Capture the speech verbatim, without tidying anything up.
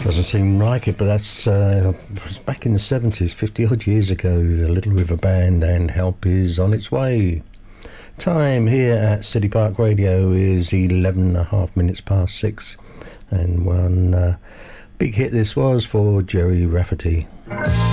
Doesn't seem like it, but that's uh, back in the seventies, fifty odd years ago. The Little River Band, and Help is on its way. Time here at City Park Radio is eleven and a half minutes past six, and one uh, big hit this was for Gerry Rafferty.